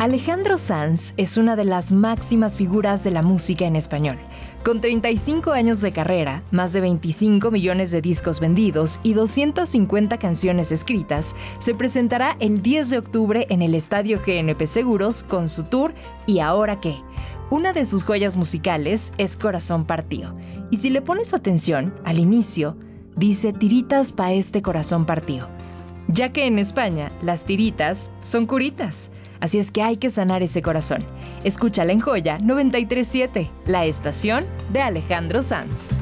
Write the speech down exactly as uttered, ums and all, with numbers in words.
Alejandro Sanz es una de las máximas figuras de la música en español. Con treinta y cinco años de carrera, más de veinticinco millones de discos vendidos y doscientas cincuenta canciones escritas, se presentará el diez de octubre en el Estadio G N P Seguros con su tour ¿Y ahora qué? Una de sus joyas musicales es Corazón Partido. Y si le pones atención, al inicio, dice tiritas pa' este corazón partido. Ya que en España, las tiritas son curitas. Así es que hay que sanar ese corazón. Escúchala en Joya noventa y tres punto siete, la estación de Alejandro Sanz.